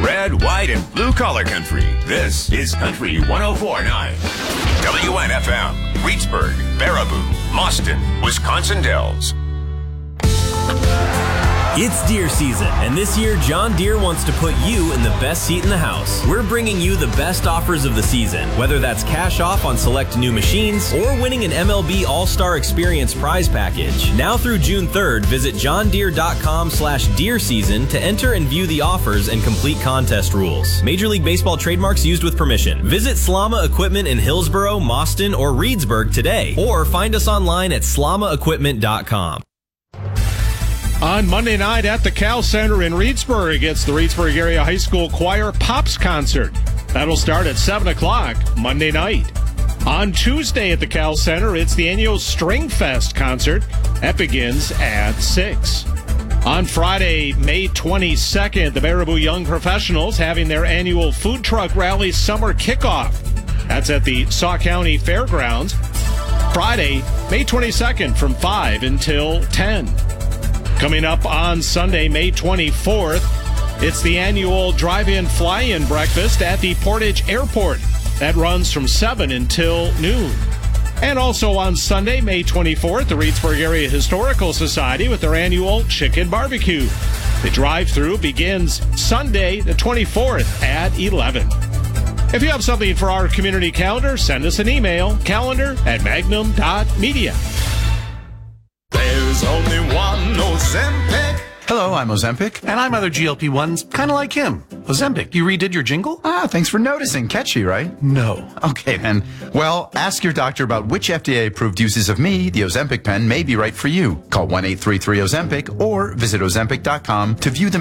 Red, white, and blue collar country. This is Country 104.9. WNFM, Reedsburg, Baraboo, Mauston, Wisconsin Dells. It's deer season, and this year John Deere wants to put you in the best seat in the house. We're bringing you the best offers of the season, whether that's cash off on select new machines or winning an MLB All-Star Experience prize package. Now through June 3rd, visit johndeere.com/deer season to enter and view the offers and complete contest rules. Major League Baseball trademarks used with permission. Visit Slama Equipment in Hillsboro, Mauston, or Reedsburg today, or find us online at slamaequipment.com. On Monday night at the Cal Center in Reedsburg, it's the Reedsburg Area High School Choir Pops Concert. That'll start at 7 o'clock Monday night. On Tuesday at the Cal Center, it's the annual String Fest concert. That begins at 6. On Friday, May 22nd, the Baraboo Young Professionals having their annual Food Truck Rally Summer Kickoff. That's at the Sauk County Fairgrounds. Friday, May 22nd from 5 until 10. Coming up on Sunday, May 24th, it's the annual Drive-In Fly-In Breakfast at the Portage Airport. That runs from 7 until noon. And also on Sunday, May 24th, the Reedsburg Area Historical Society with their annual Chicken Barbecue. The drive-thru begins Sunday, the 24th at 11. If you have something for our community calendar, send us an email, calendar@magnum.media. There's only one Ozempic. Hello, I'm Ozempic. And I'm other GLP-1s, kind of like him. Ozempic, you redid your jingle? Thanks for noticing. Catchy, right? No. Okay, then. Well, ask your doctor about which FDA-approved uses of me, the Ozempic pen, may be right for you. Call 1-833-OZEMPIC or visit Ozempic.com to view the